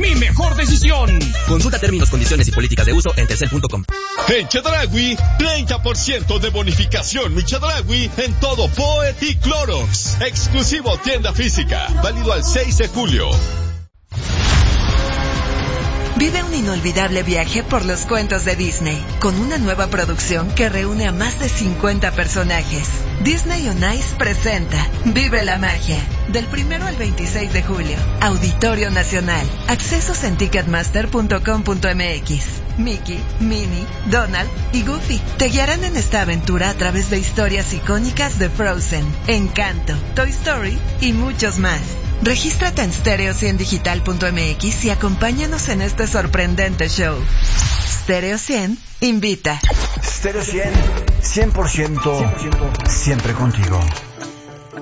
mi mejor decisión. Consulta términos, condiciones y políticas de uso en Telcel.com. En Chedraui, 30% de bonificación mi Chedraui en todo Poet y Clorox. Exclusivo tienda física, válido al 6 de julio. Vive un inolvidable viaje por los cuentos de Disney, con una nueva producción que reúne a más de 50 personajes. Disney on Ice presenta Vive la Magia, del 1 al 26 de julio. Auditorio Nacional. Accesos en ticketmaster.com.mx. Mickey, Minnie, Donald y Goofy te guiarán en esta aventura a través de historias icónicas de Frozen, Encanto, Toy Story y muchos más. Regístrate en stereo100digital.mx y acompáñanos en este sorprendente show. Stereo 100 invita. Stereo 100, 100%, siempre contigo.